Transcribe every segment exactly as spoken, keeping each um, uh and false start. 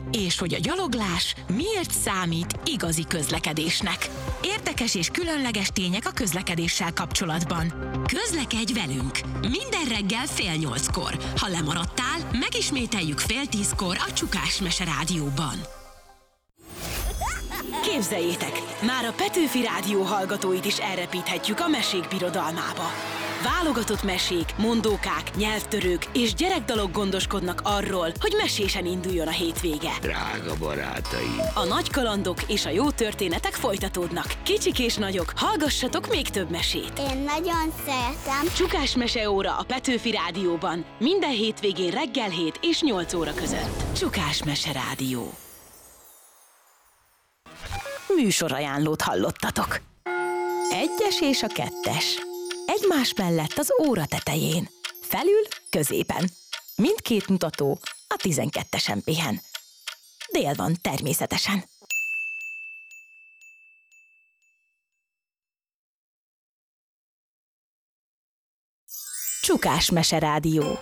és hogy a gyaloglás miért számít igazi közlekedésnek. Érdekes és különleges tények a közlekedéssel kapcsolatban. Közlekedj velünk! Minden reggel fél nyolckor. Ha lemaradtál, megismételjük fél tízkor a Csukás Mese Rádióban. Képzeljétek, már a Petőfi Rádió hallgatóit is elrepíthetjük a mesék birodalmába. Válogatott mesék, mondókák, nyelvtörők és gyerekdalok gondoskodnak arról, hogy mesésen induljon a hétvége. Drága barátaim! A nagy kalandok és a jó történetek folytatódnak. Kicsik és nagyok, hallgassatok még több mesét. Én nagyon szeretem. Csukás Meseóra a Petőfi Rádióban. Minden hétvégén reggel hét és nyolc óra között. Csukás Mese Rádió. Műsorajánlót hallottatok. Egyes és a kettes. Egymás mellett az óra tetején. Felül, középen. Mindkét mutató a tizenkettesen pihen. Dél van természetesen. Csukás Mese Rádió.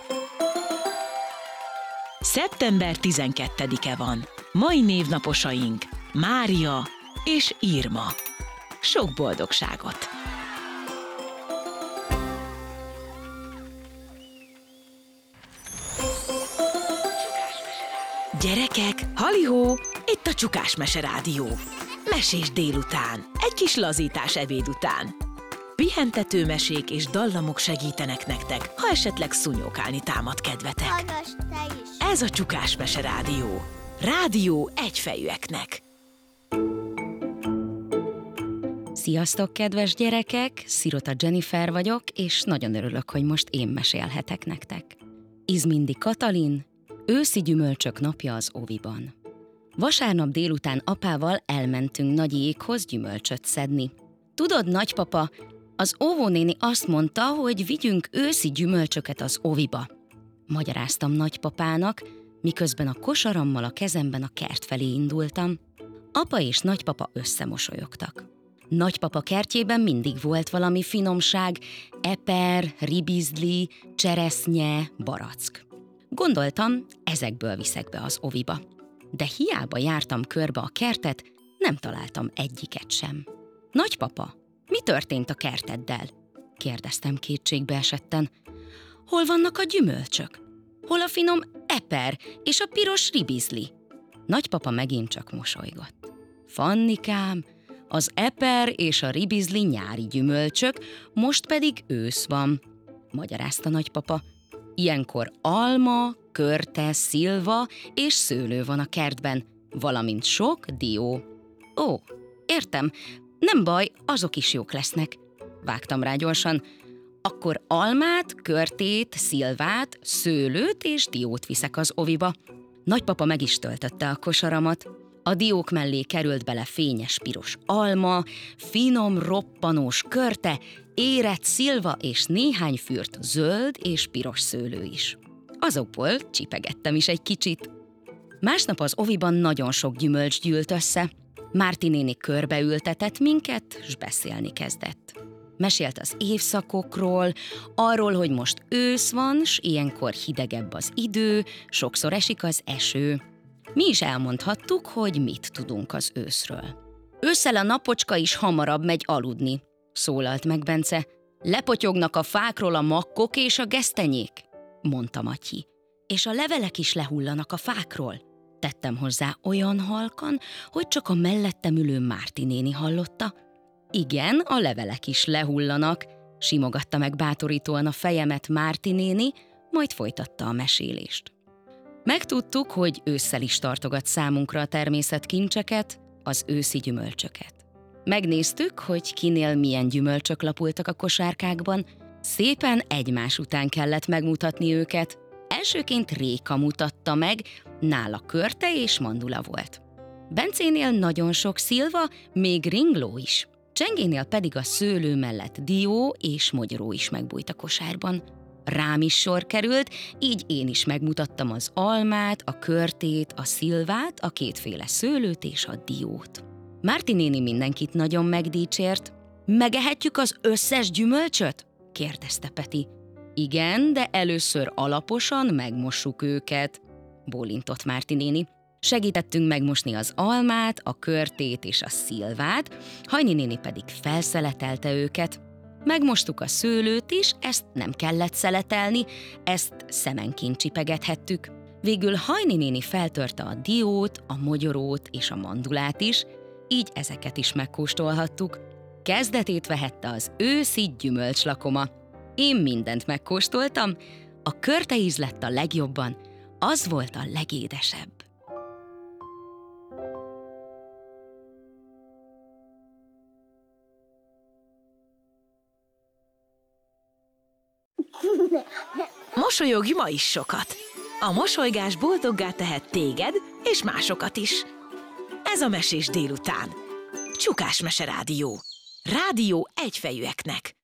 szeptember tizenkettedike van. Mai névnaposaink Mária és Irma. Sok boldogságot! Gyerekek, halihó! Itt a Csukás Mese Rádió. Mesés délután, egy kis lazítás ebéd után. Pihentető mesék és dallamok segítenek nektek, ha esetleg szúnyókálni támad kedvetek. Hallgass te is. Ez a Csukás Mese Rádió. Rádió egyfejűeknek. Sziasztok, kedves gyerekek! Szirota Jennifer vagyok, és nagyon örülök, hogy most én mesélhetek nektek. Izmindi Katalin, őszi gyümölcsök napja az óviban. Vasárnap délután apával elmentünk nagyiékhoz gyümölcsöt szedni. Tudod, nagypapa, az óvónéni azt mondta, hogy vigyünk őszi gyümölcsöket az óviba. Magyaráztam nagypapának, miközben a kosarammal a kezemben a kert felé indultam. Apa és nagypapa összemosolyogtak. Nagypapa kertjében mindig volt valami finomság, eper, ribizli, cseresznye, barack. Gondoltam, ezekből viszek be az oviba. De hiába jártam körbe a kertet, nem találtam egyiket sem. Nagypapa, mi történt a kerteddel? Kérdeztem kétségbe esetten. Hol vannak a gyümölcsök? Hol a finom eper és a piros ribizli? Nagypapa megint csak mosolygott. Fannikám, az eper és a ribizli nyári gyümölcsök, most pedig ősz van, magyarázta nagypapa. Ilyenkor alma, körte, szilva és szőlő van a kertben, valamint sok dió. Ó, értem, nem baj, azok is jók lesznek. Vágtam rá gyorsan. Akkor almát, körtét, szilvát, szőlőt és diót viszek az oviba. Nagypapa meg is töltötte a kosaramat. A diók mellé került bele fényes piros alma, finom, roppanós körte, érett szilva és néhány fürt zöld és piros szőlő is. Azokból csipegettem is egy kicsit. Másnap az oviban nagyon sok gyümölcs gyűlt össze. Márti néni körbeültetett minket, s beszélni kezdett. Mesélt az évszakokról, arról, hogy most ősz van, s ilyenkor hidegebb az idő, sokszor esik az eső. Mi is elmondhattuk, hogy mit tudunk az őszről. Ősszel a napocska is hamarabb megy aludni, szólalt meg Bence. Lepotyognak a fákról a makkok és a gesztenyék, mondta Matyi. És a levelek is lehullanak a fákról, tettem hozzá olyan halkan, hogy csak a mellettem ülő Márti néni hallotta. Igen, a levelek is lehullanak, simogatta meg bátorítóan a fejemet Márti néni, majd folytatta a mesélést. Megtudtuk, hogy ősszel is tartogat számunkra a természet kincseket, az őszi gyümölcsöket. Megnéztük, hogy kinél milyen gyümölcsök lapultak a kosárkákban, szépen egymás után kellett megmutatni őket. Elsőként Réka mutatta meg, nála körte és mandula volt. Bencénél nagyon sok szilva, még ringló is. Csengénél pedig a szőlő mellett dió és mogyoró is megbújt a kosárban. Rám is sor került, így én is megmutattam az almát, a körtét, a szilvát, a kétféle szőlőt és a diót. Márti néni mindenkit nagyon megdicsért. Megehetjük az összes gyümölcsöt? Kérdezte Peti. Igen, de először alaposan megmossuk őket, bólintott Márti néni. Segítettünk megmosni az almát, a körtét és a szilvát, Hajni néni pedig felszeletelte őket. Megmostuk a szőlőt is, ezt nem kellett szeletelni, ezt szemenként csipegethettük. Végül Hajni néni feltörte a diót, a mogyorót és a mandulát is, így ezeket is megkóstolhattuk. Kezdetét vehette az őszi gyümölcslakoma. Én mindent megkóstoltam, a körteíz lett a legjobban, az volt a legédesebb. Mosolyogj ma is sokat! A mosolygás boldoggá tehet téged és másokat is. Ez a Mesés délután. Csukás Mese Rádió. Rádió egyfejűeknek.